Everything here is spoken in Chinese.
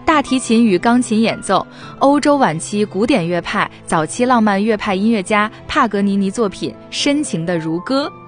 大提琴与钢琴演奏，欧洲晚期古典乐派、早期浪漫乐派音乐家帕格尼尼作品《深情的如歌》。